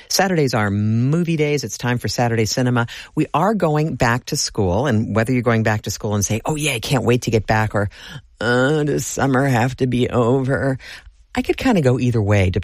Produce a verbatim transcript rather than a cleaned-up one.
Saturdays are movie days. It's time for Saturday cinema. We are going back to school, and whether you're going back to school and say, oh yeah, I can't wait to get back, or uh, does summer have to be over? I could kind of go either way,